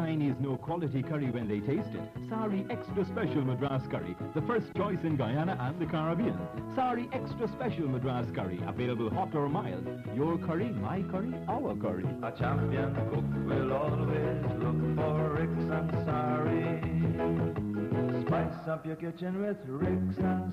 Chinese know quality curry when they taste it. Sari Extra Special Madras Curry, the first choice in Guyana and the Caribbean. Sari Extra Special Madras Curry, available hot or mild. Your curry, my curry, our curry. A champion cook will always look for Ricks and Sari. Spice up your kitchen with Ricks and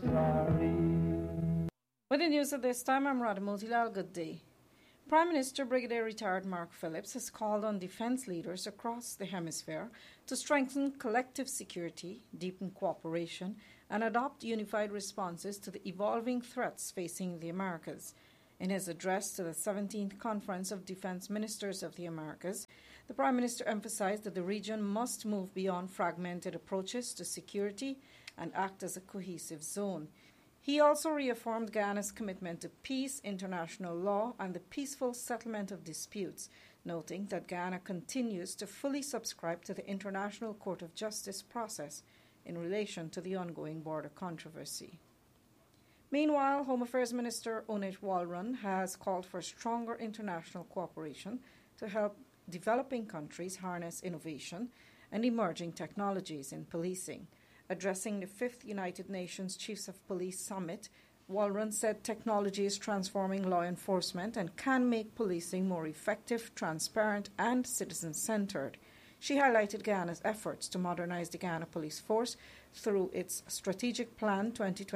Sari. With the news at this time, I'm Radha Motilal. Good day. Prime Minister Brigadier Retired Mark Phillips has called on defense leaders across the hemisphere to strengthen collective security, deepen cooperation, and adopt unified responses to the evolving threats facing the Americas. In his address to the 17th Conference of Defense Ministers of the Americas, the Prime Minister emphasized that the region must move beyond fragmented approaches to security and act as a cohesive zone. He also reaffirmed Guyana's commitment to peace, international law, and the peaceful settlement of disputes, noting that Guyana continues to fully subscribe to the International Court of Justice process in relation to the ongoing border controversy. Meanwhile, Home Affairs Minister Onit Walrun has called for stronger international cooperation to help developing countries harness innovation and emerging technologies in policing. Addressing the 5th United Nations Chiefs of Police Summit, Walrun said technology is transforming law enforcement and can make policing more effective, transparent, and citizen-centered. She highlighted Guyana's efforts to modernize the Guyana Police Force through its Strategic Plan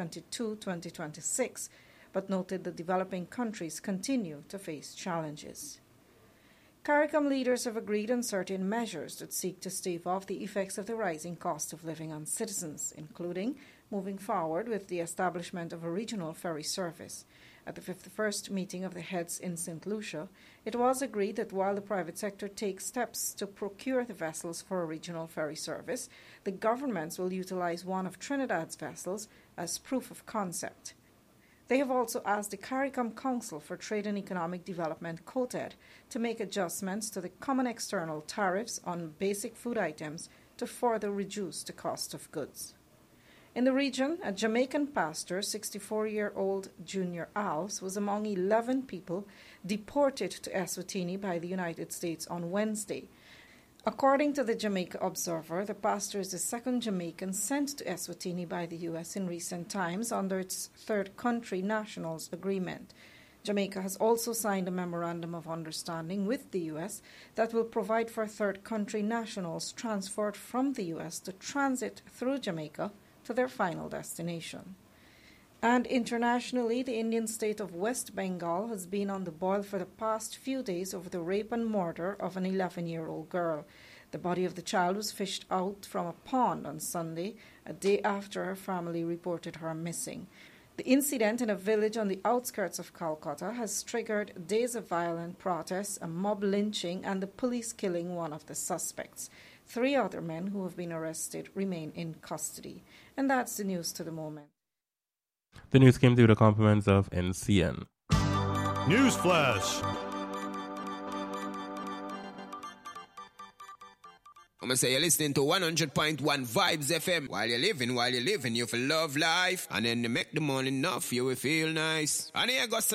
2022-2026, but noted that developing countries continue to face challenges. CARICOM leaders have agreed on certain measures that seek to stave off the effects of the rising cost of living on citizens, including moving forward with the establishment of a regional ferry service. At the 51st meeting of the heads in St. Lucia, it was agreed that while the private sector takes steps to procure the vessels for a regional ferry service, the governments will utilize one of Trinidad's vessels as proof of concept. They have also asked the CARICOM Council for Trade and Economic Development, COTED, to make adjustments to the common external tariffs on basic food items to further reduce the cost of goods. In the region, a Jamaican pastor, 64-year-old Junior Alves, was among 11 people deported to Eswatini by the United States on Wednesday. According to the Jamaica Observer, the pastor is the second Jamaican sent to Eswatini by the U.S. in recent times under its Third Country Nationals Agreement. Jamaica has also signed a memorandum of understanding with the U.S. that will provide for third country nationals transferred from the U.S. to transit through Jamaica to their final destination. And internationally, the Indian state of West Bengal has been on the boil for the past few days over the rape and murder of an 11-year-old girl. The body of the child was fished out from a pond on Sunday, a day after her family reported her missing. The incident in a village on the outskirts of Calcutta has triggered days of violent protests, a mob lynching, and the police killing one of the suspects. 3 other men who have been arrested remain in custody. And that's the news to the moment. The news came through the compliments of NCN. Newsflash! I'm gonna say you're listening to 100.1 Vibes FM. While you're living, you feel love life. And then you make the money enough, you will feel nice. And here goes